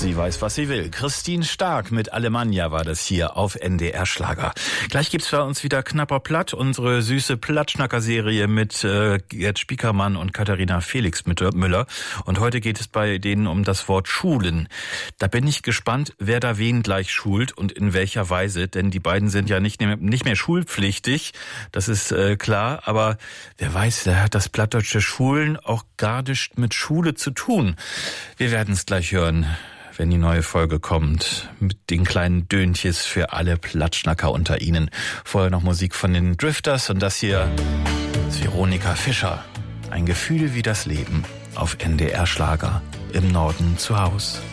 Sie weiß, was sie will. Christine Stark mit Alemannia war das hier auf NDR Schlager. Gleich gibt's bei uns wieder Knapper Platt, unsere süße Plattschnacker-Serie mit Gerd Spiekermann und Katharina Felix Müller. Und heute geht es bei denen um das Wort Schulen. Da bin ich gespannt, wer da wen gleich schult und in welcher Weise. Denn die beiden sind ja nicht mehr schulpflichtig, das ist klar. Aber wer weiß, da hat das plattdeutsche Schulen auch gar nichts mit Schule zu tun. Wir werden es gleich hören, wenn die neue Folge kommt, mit den kleinen Döntjes für alle Plattschnacker unter Ihnen. Vorher noch Musik von den Drifters und das hier ist Veronika Fischer. Ein Gefühl wie das Leben auf NDR Schlager im Norden zu Haus.